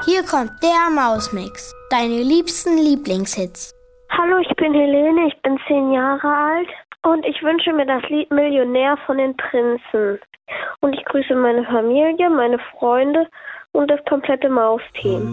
Hier kommt der Mausmix. Deine liebsten Lieblingshits. Hallo, ich bin Helene, ich bin 10 Jahre alt und ich wünsche mir das Lied Millionär von den Prinzen. Und ich grüße meine Familie, meine Freunde und das komplette Mausteam.